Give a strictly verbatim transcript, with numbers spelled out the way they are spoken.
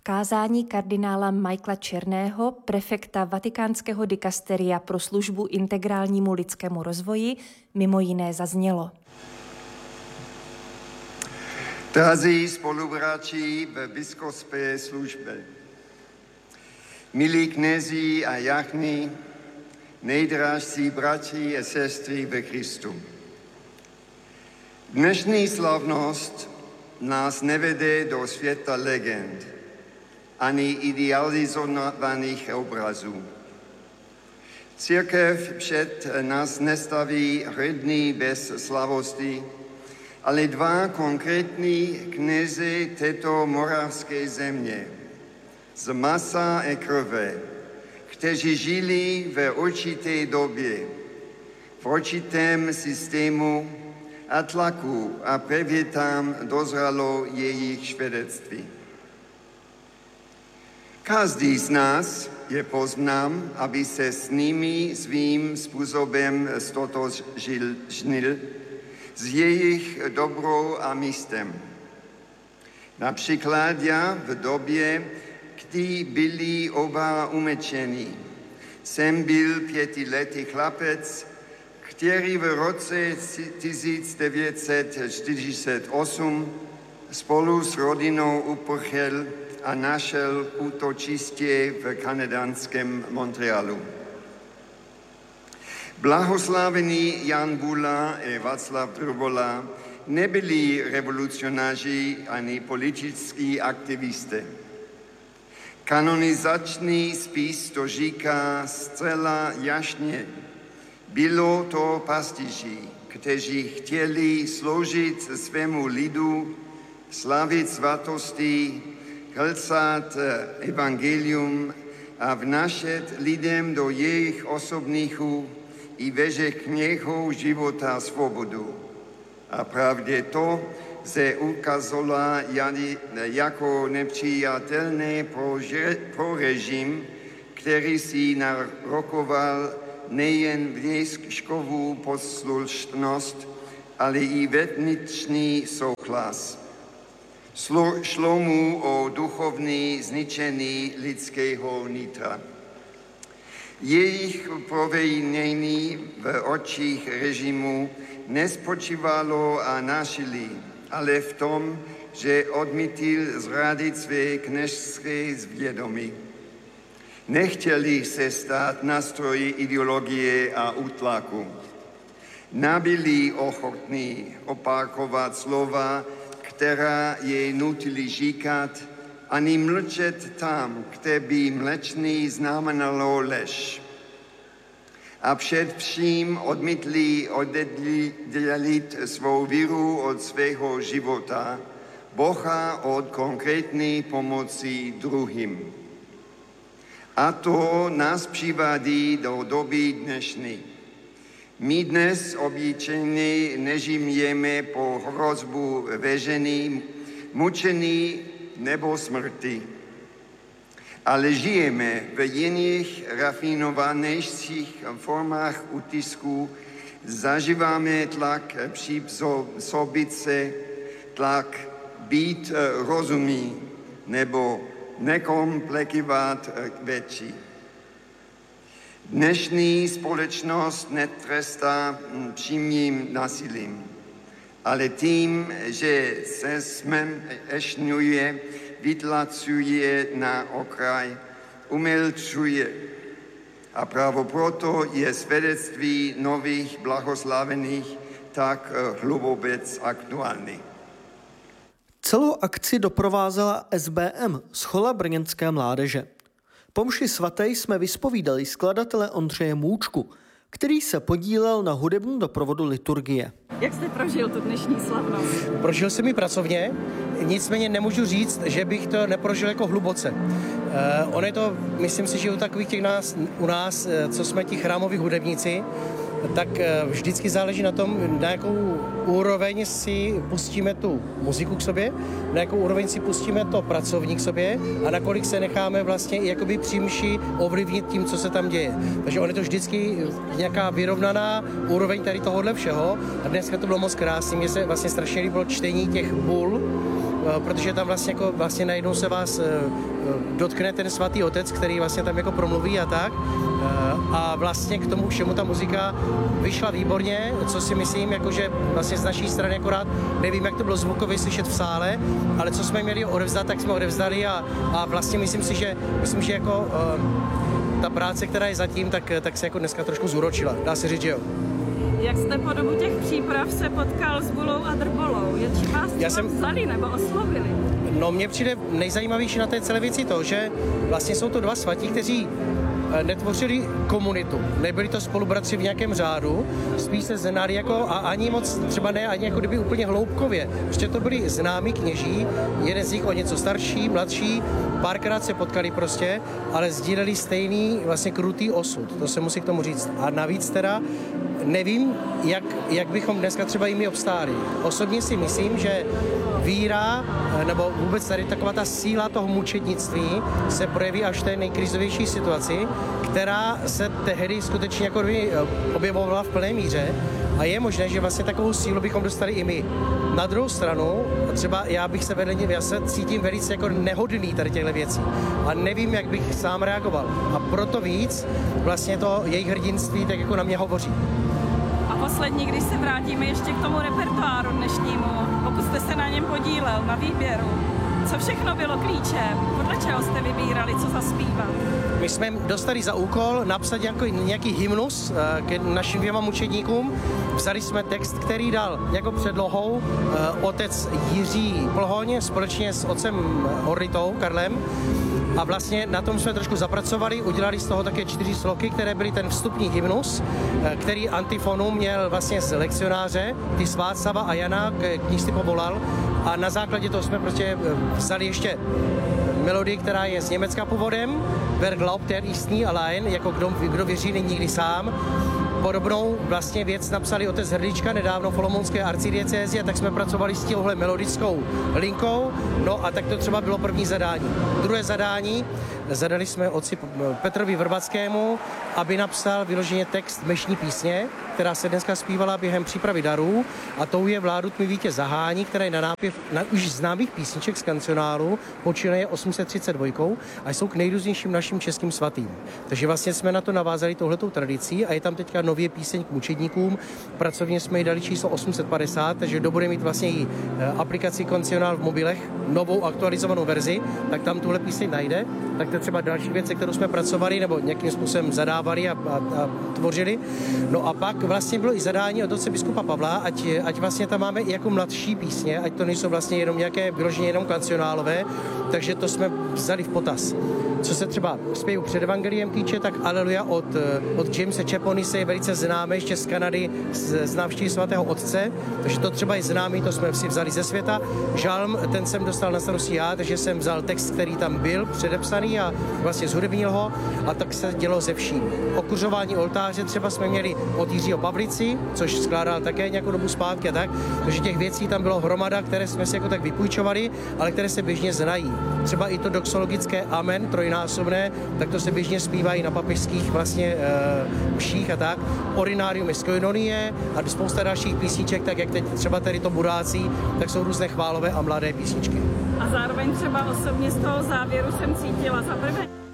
kázání kardinála Michaela Černého, prefekta Vatikánského dikasteria pro službu integrálnímu lidskému rozvoji, mimo jiné zaznělo. Drazí spolubrači v biskupské službě, milí knězi a jáchny, nejdražší bratři a sestry ve Kristu. Dnešní slavnost nás nevede do světa legend, ani idealizovaných obrazů. Církev před nás nestaví hrdiny bez slavosti, ale dva konkrétní kněze této moravské země, z masa a krve, kteří žili v určité době, v určitém systému a tlaku a právě tam dozralo jejich svědectví. Každý z nás je pozván, aby se s nimi svým způsobem stotožnil s jejich dobrou a místem. Například já v době, kdy byli oba umečeni, jsem byl pětiletý chlapec, který v roce tisíc devět set čtyřicet osm spolu s rodinou uprchl a našel útočiště v kanadském Montrealu. Blahoslavený Jan Bula a Václav Drbola nebyli revolucionáři ani političtí aktivisté. Kanonizační spis to říká zcela jasně. Bylo to pastiři, kteří chtěli sloužit svému lidu, slavit svatosti, hlásat evangelium a vnášet lidem do jejich osobních i veřejného života svobodu. A právě to se ukázalo jako nepřijatelné pro, pro režim, který si narokoval nejen vnějškovou poslušnost, ale i vnitřní souhlas. Šlo mu o duchovní zničení lidského nitra. Jejich provinění v očích režimu nespočívalo a násilí, ale v tom, že odmítil zradit své kněžské zvědomí. Nechtěli se stát nástroji ideologie a útlaku. Nebyli ochotní opakovat slova, která je nutili říkat, ani mlčet tam, kde by mlčení znamenalo lež. A především odmítli oddělit svou víru od svého života, Boha od konkrétní pomoci druhým. A to nás přivádí do doby dnešní. My dnes obyčejně nežijeme po hrozbu vězení, mučení nebo smrti. Ale žijeme v jiných rafinovanějších formách utisku, zažíváme tlak přizpůsobit se, tlak být rozumný nebo nekomplikovat věci. Dnešní společnost netrestá přímým násilím, ale tím, že se zmenšňuje, vytlacuje na okraj, umlčuje. A právě proto je svědectví nových blahoslavených tak hlubobec aktuální. Celou akci doprovázela S B M, Schola brněnské mládeže. Po mši svaté jsme vyspovídali skladatele Ondřeje Můčku, který se podílel na hudebním doprovodu liturgie. Jak jste prožil tu dnešní slavnost? Prožil jsem ji pracovně, nicméně nemůžu říct, že bych to neprožil jako hluboce. Uh, ono je to, myslím si, že u takových těch nás, u nás, co jsme ti chrámoví hudebníci, tak vždycky záleží na tom, na jakou úroveň si pustíme tu muziku k sobě, na jakou úroveň si pustíme to pracovní k sobě a nakolik se necháme vlastně i jakoby přímši ovlivnit tím, co se tam děje. Takže on je to vždycky nějaká vyrovnaná úroveň tady tohohle všeho a dneska to bylo moc krásný. Mně se vlastně strašně líbilo čtení těch bul, protože tam vlastně, jako, vlastně najednou se vás dotkne ten svatý otec, který vlastně tam jako promluví a tak. A vlastně k tomu všemu ta muzika vyšla výborně, co si myslím, jakože vlastně z naší strany akorát nevím, jak to bylo zvukově slyšet v sále, ale co jsme měli odevzdat, tak jsme odevzdali a, a vlastně myslím si, že, myslím, že jako ta práce, která je zatím, tak, tak se jako dneska trošku zúročila. Dá se říct, že jo. Jak jste po dobu těch příprav se potkal s Bulou a Drbolou? Je či vás třeba jsem... vzali nebo oslovili? No, mně přijde nejzajímavější na té celé věci to, že vlastně jsou to dva svatí, kteří netvořili komunitu, nebyli to spolubratři v nějakém řádu, spíš se znali jako a ani moc, třeba ne, ani jako kdyby úplně hloubkově. Prostě to byli známí kněží, jeden z nich o něco starší, mladší, párkrát se potkali prostě, ale sdíleli stejný vlastně krutý osud, to se musí k tomu říct. A navíc teda nevím, jak, jak bychom dneska třeba jimi obstáli. Osobně si myslím, že víra, nebo vůbec tady taková ta síla toho mučednictví se projeví až v té nejkrizovější situaci, která se tehdy skutečně jako objevovala v plné míře a je možné, že vlastně takovou sílu bychom dostali i my. Na druhou stranu, třeba já bych se vedle něj, já se cítím velice jako nehodný tady těchto věcí a nevím, jak bych sám reagoval. A proto víc vlastně to jejich hrdinství tak jako na mě hovoří. A poslední, když se vrátíme ještě k tomu repertoáru dnešnímu, pokud jste se na něm podílel, na výběru, co všechno bylo klíčem? Podle čeho jste vybírali, co zaspívat? My jsme dostali za úkol napsat nějaký, nějaký hymnus k našim dvěma mučedníkům. Vzali jsme text, který dal jako předlohou otec Jiří Plhoň společně s otcem Orlitou, Karlem. A vlastně na tom jsme trošku zapracovali, udělali z toho také čtyři sloky, které byly ten vstupní hymnus, který antifonu měl vlastně z lekcionáře, ty Václava a Jana, k níž si povolal. A na základě toho jsme prostě vzali ještě melodii, která je z Německa původem, Wer glaubt, der ist nie allein, jako kdo, kdo věří, není nikdy sám. Podobnou vlastně věc napsali otec Hrdlička nedávno v olomoucké arcidiecézi, a tak jsme pracovali s tímhle melodickou linkou. No a tak to třeba bylo první zadání. Druhé zadání, zadali jsme otci Petrovi Vrbackému, aby napsal vyloženě text mešní písně, která se dneska zpívala během přípravy darů, a tou je Vládu tmy vítěz zahání, která je na nápěv na už známých písniček z kancionálu, počínaje osm set třicet dva a jsou k nejrůznějším našim českým svatým. Takže vlastně jsme na to navázali touhletou tradicí a je tam teďka nově píseň k mučedníkům. Pracovně jsme jí dali číslo osm set padesát, takže kdo bude mít vlastně i aplikaci kancionál v mobilech, novou aktualizovanou verzi, tak tam tuhle píseň najde. Tak to je třeba další věc, se kterou jsme pracovali nebo nějakým způsobem zadávali a, a, a tvořili. No a pak vlastně bylo i zadání od otce biskupa Pavla, ať, ať vlastně tam máme i jako mladší písně, ať to nejsou vlastně jenom nějaké vyloženě jenom kancionálové, takže to jsme vzali v potaz. Co se třeba zpěvu před evangeliem týče, tak Aleluja od, od Jamesa Chaponise je velice známé ještě z Kanady, z, z návštěvy svatého otce, takže to třeba je známý, to jsme si vzali ze světa. Žalm, ten jsem dostal na starosti já, takže jsem vzal text, který tam byl předepsaný a vlastně zhudebnil ho, a tak se dělo ze vším. Okuřování oltáře třeba jsme měli od Jiřího Pavlici, což skládal také nějakou dobu zpátky a tak, takže těch věcí tam bylo hromada, které jsme si jako tak vypůjčovali, ale které se běžně znají. Třeba i to doxologické amen, trojnásobné, tak to se běžně zpívají na papežských vlastně e, mších a tak. Orinárium is koinonie a spousta dalších písniček, tak jak teď třeba tady to Budácí, tak jsou různé chválové a mladé písničky. A zároveň třeba osobně z toho závěru jsem cítila za prvé